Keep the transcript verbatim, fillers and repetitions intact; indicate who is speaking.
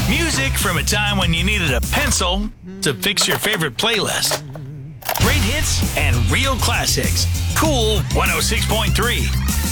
Speaker 1: Music from a time when you needed a pencil to fix your favorite playlist. Great hits and real classics. Cool one oh six point three.